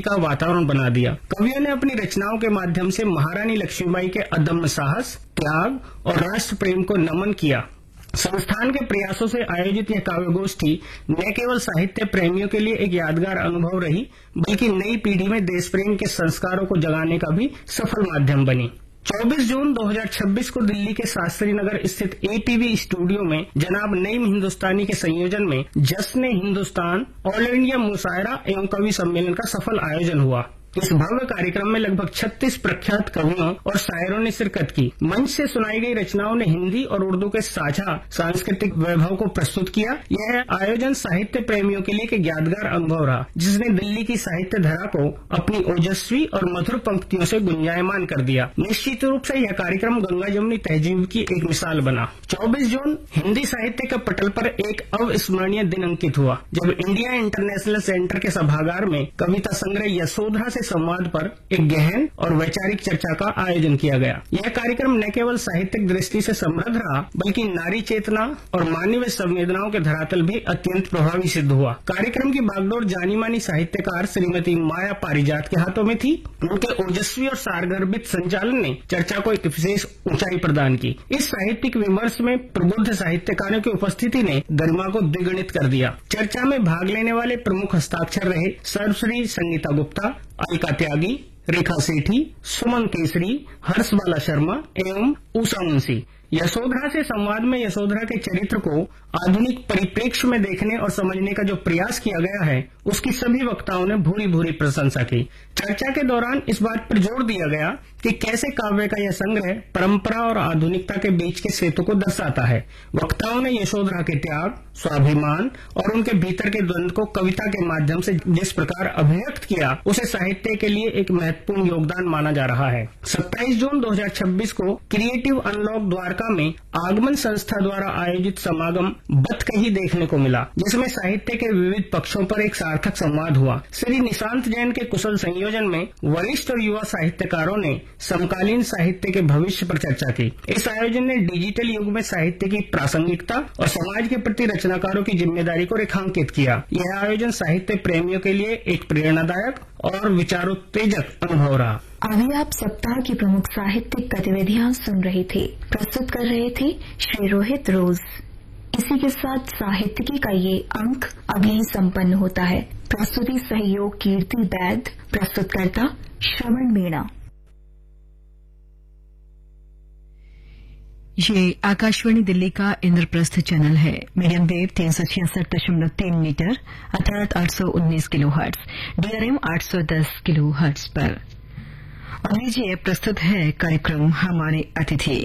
का वातावरण बना दिया। कवियों ने अपनी रचनाओं के माध्यम से महारानी लक्ष्मीबाई के अदम्य साहस, त्याग और राष्ट्र प्रेम को नमन किया। संस्थान के प्रयासों से आयोजित यह काव्य गोष्ठी न केवल साहित्य प्रेमियों के लिए एक यादगार अनुभव रही, बल्कि नई पीढ़ी में देश प्रेम के संस्कारों को जगाने का भी सफल माध्यम बनी। 24 जून 2026 को दिल्ली के शास्त्री नगर स्थित ATV स्टूडियो में जनाब नईम हिंदुस्तानी के संयोजन में जश्न हिंदुस्तान ऑल इंडिया मुशायरा एवं कवि सम्मेलन का सफल आयोजन हुआ। इस भव्य कार्यक्रम में लगभग 36 प्रख्यात कवियों और शायरों ने शिरकत की। मंच से सुनाई गई रचनाओं ने हिंदी और उर्दू के साझा सांस्कृतिक वैभव को प्रस्तुत किया। यह आयोजन साहित्य प्रेमियों के लिए एक यादगार अनुभव रहा, जिसने दिल्ली की साहित्य धरा को अपनी ओजस्वी और मधुर पंक्तियों से गुंजायमान कर दिया। निश्चित रूप से यह कार्यक्रम गंगा जमुनी तहजीब की एक मिसाल बना। 24 जून हिंदी साहित्य के पटल पर एक अविस्मरणीय दिन अंकित हुआ, जब इंडिया इंटरनेशनल सेंटर के सभागार में कविता संग्रह यशोधरा से संवाद पर एक गहन और वैचारिक चर्चा का आयोजन किया गया। यह कार्यक्रम न केवल साहित्यिक दृष्टि से समृद्ध रहा, बल्कि नारी चेतना और मानवीय संवेदनाओं के धरातल भी अत्यंत प्रभावी सिद्ध हुआ। कार्यक्रम की बागडोर जानी मानी साहित्यकार श्रीमती माया पारिजात के हाथों में थी। उनके ओजस्वी और सारगर्भित संचालन ने चर्चा को एक विशेष ऊंचाई प्रदान की। इस साहित्यिक विमर्श में प्रबुद्ध साहित्यकारों की उपस्थिति ने गरिमा को द्विगुणित कर दिया। चर्चा में भाग लेने वाले प्रमुख हस्ताक्षर रहे सर्वश्री संगीता गुप्ता, अलका त्यागी, रेखा सेठी, सुमन केसरी, हर्षबाला शर्मा एवं उषा मुंशी। यशोधरा से संवाद में यशोधरा के चरित्र को आधुनिक परिप्रेक्ष्य में देखने और समझने का जो प्रयास किया गया है, उसकी सभी वक्ताओं ने भूरी भूरी प्रशंसा की। चर्चा के दौरान इस बात पर जोर दिया गया कि कैसे काव्य का यह संग्रह परंपरा और आधुनिकता के बीच के सेतु को दर्शाता है। वक्ताओं ने यशोधरा के त्याग, स्वाभिमान और उनके भीतर के द्वंद्व को कविता के माध्यम से जिस प्रकार अभिव्यक्त किया, उसे साहित्य के लिए एक महत्वपूर्ण योगदान माना जा रहा है। 27 जून 2026 को क्रिएटिव अनलॉक द्वारका में आगमन संस्था द्वारा आयोजित समागम बत कही देखने को मिला, जिसमें साहित्य के विविध पक्षों पर एक सार्थक संवाद हुआ। श्री निशांत जैन के कुशल संयोजन में वरिष्ठ और युवा साहित्यकारों ने समकालीन साहित्य के भविष्य पर चर्चा की। इस आयोजन ने डिजिटल युग में साहित्य की प्रासंगिकता और समाज के प्रति रचनाकारों की जिम्मेदारी को रेखांकित किया। यह आयोजन साहित्य प्रेमियों के लिए एक प्रेरणादायक और विचारोत्तेजक अनुभव रहा। अभी आप सप्ताह की प्रमुख साहित्यिक गतिविधियां सुन रहे थे। प्रस्तुत कर रहे थे श्री रोहित रोज। इसी के साथ साहित्यिकी का ये अंक अभी संपन्न होता है। प्रस्तुति सहयोग कीर्ति बैद, प्रस्तुतकर्ता श्रवण मीणा। ये आकाशवाणी दिल्ली का इंद्रप्रस्थ चैनल है। मीडियम वेव 366.3 मीटर अर्थात 819 किलोहर्ट्ज, DRM 810 किलोहर्ट्ज पर। और लीजिए प्रस्तुत है कार्यक्रम हमारे अतिथि।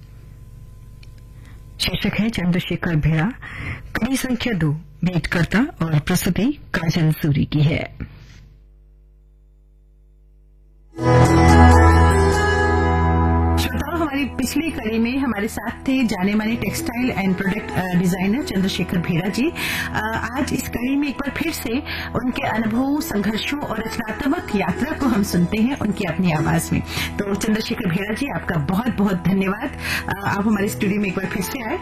शीर्षक है चंद्रशेखर भेड़ा, कड़ी संख्या 2, भेंटकर्ता और प्रस्तुति काजल सूरी की है। हमारी पिछली कड़ी में हमारे साथ थे जाने माने textile and product designer Chandrashekhar भेड़ा जी। आज इस कड़ी में एक बार फिर से उनके अनुभवों, संघर्षों और रचनात्मक यात्रा को हम सुनते हैं उनकी अपनी आवाज में। तो चंद्रशेखर भेड़ा जी, आपका बहुत बहुत धन्यवाद। आप हमारे स्टूडियो में एक बार फिर से आए।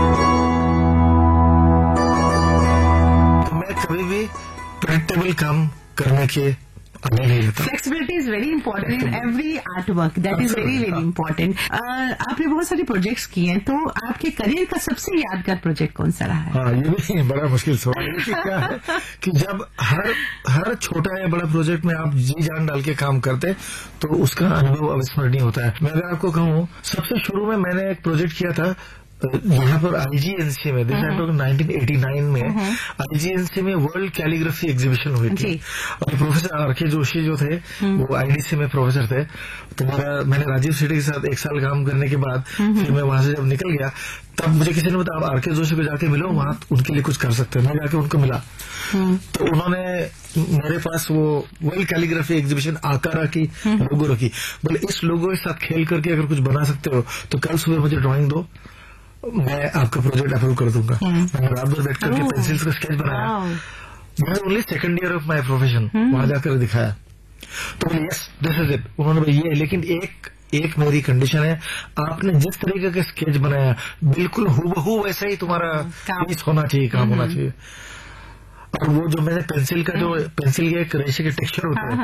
मैं कभी भी प्रेडिक्टेबल काम करने के flexibility is very important in every art work, that is very very important. आपने बहुत सारे प्रोजेक्ट्स किए हैं, तो आपके करियर का सबसे यादगार प्रोजेक्ट कौन सा रहा है? हाँ, ये भी बड़ा मुश्किल सवाल है। क्या है कि जब हर छोटा या बड़ा प्रोजेक्ट में आप जी जान डाल के काम करते तो उसका अनुभव अविस्मरणीय होता है। मैं अगर आपको कहूँ, सबसे शुरू में मैंने एक प्रोजेक्ट किया था यहाँ पर IGNC में, 1989 में IGNC में वर्ल्ड कैलीग्राफी एग्जीबिशन हुई थी और प्रोफेसर RK जोशी जो थे वो IDC में प्रोफेसर थे। तो मैंने राजीव सेठी के साथ 1 साल काम करने के बाद फिर मैं वहां से जब निकल गया, तब मुझे किसी ने बताया आप RK जोशी को जाके मिलो, वहां उनके लिए कुछ कर सकते हैं। मैं जाके उनको मिला तो उन्होंने मेरे पास वो वर्ल्ड कैलीग्राफी एग्जीबिशन आकारा की लोगो रखी। बोले इस लोगो के साथ खेल करके अगर कुछ बना सकते हो तो कल सुबह मुझे ड्राइंग दो, मैं आपका प्रोजेक्ट अप्रूव कर दूंगा। मैंने रात भर बैठ करके पेंसिल्स का स्केच बनाया। मैं only second year of my profession वहां जाकर दिखाया। तो यस दिस इज इट। उन्होंने भाई ये, लेकिन एक मेरी कंडीशन है, आपने जिस तरीके का स्केच बनाया बिल्कुल हूबहू वैसा ही तुम्हारा पीस होना चाहिए, काम होना चाहिए। और वो जो मैंने पेंसिल का एक रेशे के टेक्सचर होता है